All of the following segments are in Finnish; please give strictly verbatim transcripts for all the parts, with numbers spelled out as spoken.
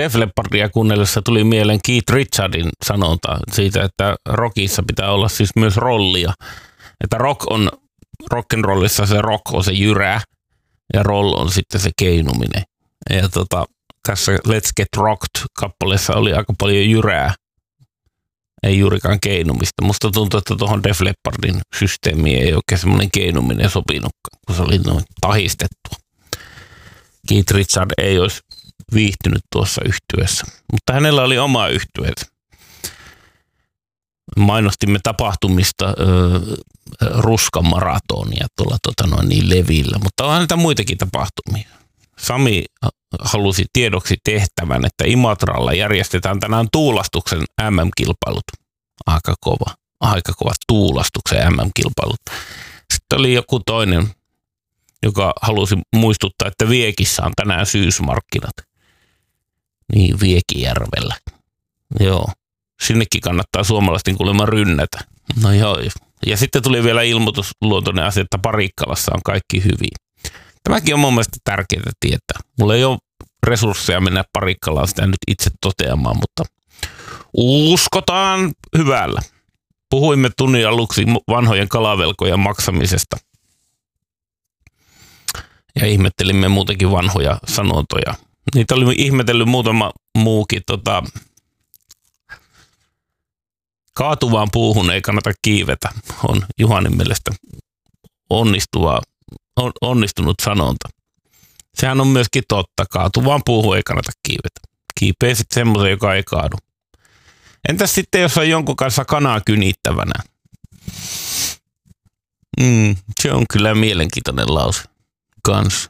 Def Leppardia kuunnellessa tuli mieleen Keith Richardin sanonta siitä, että rockissa pitää olla siis myös rollia. Että rock on, rock'n'rollissa se rock on se jyrä ja roll on sitten se keinuminen. Ja tota, tässä Let's Get Rocked-kappaleessa oli aika paljon jyrää. Ei juurikaan keinumista. Musta tuntuu, että tuohon Def Leppardin systeemiin ei oikein semmoinen keinuminen sopinutkaan, kun se oli noin tahistettua. Keith Richard ei olisi viihtynyt tuossa yhtyeessä, mutta hänellä oli oma yhtyeensä. Mainostimme tapahtumista ö, ruskamaratonia tuolla tota noin niin levillä, mutta on näitä muitakin tapahtumia. Sami halusi tiedoksi tehtävän, että Imatralla järjestetään tänään tuulastuksen M M-kilpailut. Aika kova, aika kova tuulastuksen M M-kilpailut. Sitten oli joku toinen, joka halusi muistuttaa, että Viekissä on tänään syysmarkkinat. Niin, Viekijärvellä. Joo, sinnekin kannattaa suomalaisten kuulemma rynnätä. No joo, ja sitten tuli vielä ilmoitusluontoinen asia, että Parikkalassa on kaikki hyvin. Tämäkin on mun mielestä tärkeää tietää. Mulla ei ole resursseja mennä Parikkalaan sitä nyt itse toteamaan, mutta uskotaan hyvällä. Puhuimme tunnin aluksi vanhojen kalavelkojen maksamisesta. Ja ihmettelimme muutenkin vanhoja sanontoja. Niitä oli ihmetellyt muutama muukin. Tota, kaatuvaan puuhun ei kannata kiivetä. On Juhanin mielestä onnistuvaa. On onnistunut sanonta. Sehän on myöskin totta. Kaatuvaan puuhun ei kannata kiivetä. Kiipee sitten semmoisen, joka ei kaadu. Entäs sitten, jos on jonkun kanssa kanaa kynittävänä? Mm, se on kyllä mielenkiintoinen lause. Kans.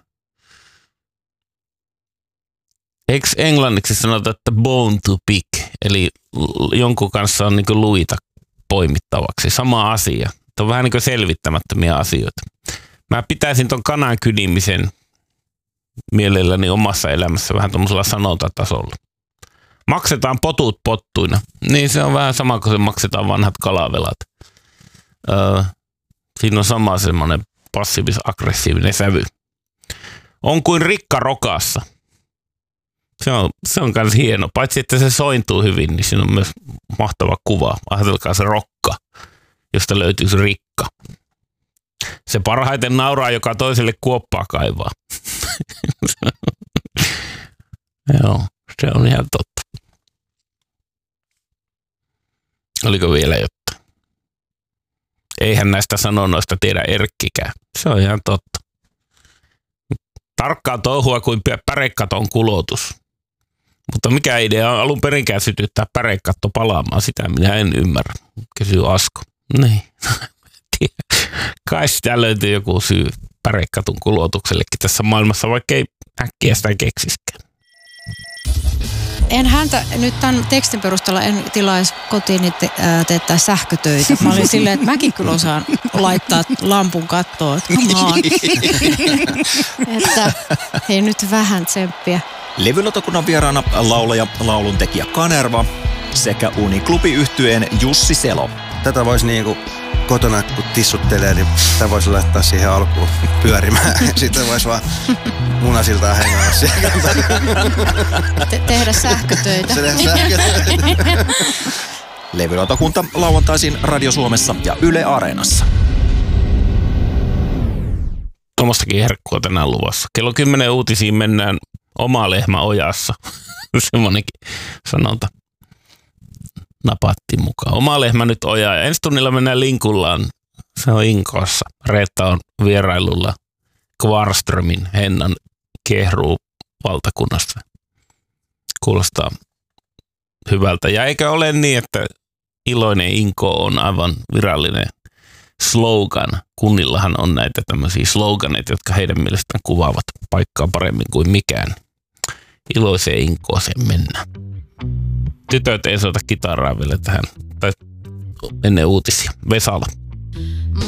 Eikö englanniksi sanota, että bone to pick? Eli jonkun kanssa on niin kuin luita poimittavaksi. Sama asia. Tämä on vähän niin kuin selvittämättömiä asioita. Mä pitäisin ton kanan kynimisen mielelläni omassa elämässä vähän tuollaisella sanontatasolla. Maksetaan potut pottuina. Niin se on vähän sama kuin se maksetaan vanhat kalavelat. Öö, siinä on sama semmoinen passiivis-aggressiivinen sävy. On kuin rikka rokassa. Se on, se on kans hieno. Paitsi että se sointuu hyvin, niin siinä on myös mahtava kuva. Ajatelkaa se rokka, josta löytyy se rikka. Se parhaiten nauraa, joka toiselle kuoppaa kaivaa. Joo, se on ihan totta. Oliko vielä jotain? Eihän näistä sanonnoista tiedä Erkkikään. Se on ihan totta. Tarkkaa touhua kuin pärekaton kulotus. Mutta mikä idea on alun perinkään sytyttää pärekatto palaamaan? Sitä minä en ymmärrä. Kysyy Asko. Niin. Kai sitä löytyy joku syy pärekatun kulotuksellekin tässä maailmassa, vaikka ei äkkiä sitä keksiskään. En häntä nyt tämän tekstin perusteella en tilaisi kotiin te, ää, teettää sähkötöitä. Mä olin silleen, että mäkin kyllä osaan laittaa lampun kattoon. Että hei nyt vähän tsemppiä. Levylautakunnan vieraana laulaja, lauluntekijä Kanerva sekä Uniklubi-yhtyeen Jussi Selo. Tätä voisi niinku kotona, kun tissuttelee, niin tämä voisi laittaa siihen alkuun pyörimään. Sitten voisi vaan munasiltaan hengää siellä. Te- tehdä sähkötöitä. Se tehdä sähkötöitä. Levylautakunta lauantaisin Radio Suomessa ja Yle Areenassa. Tuommoistakin herkkua tänään luvassa. Kello kymmenen uutisiin mennään oma lehmä ojassa. Semmoinenkin sanonta napattiin mukaan. Oma lehmä nyt ojaa. Ja ensi tunnilla mennään Linkullaan. Se on Inkoossa. Reetta on vierailulla Kvarströmin Hennan Kehruu valtakunnasta. Kuulostaa hyvältä. Ja eikä ole niin, että iloinen Inko on aivan virallinen slogan. Kunnillahan on näitä tämmöisiä sloganeita, jotka heidän mielestään kuvaavat paikkaa paremmin kuin mikään. Iloiseen Inkooseen mennään. Tytöt ei soita kitaraa vielä tähän, tai ennen uutisia. Vesala.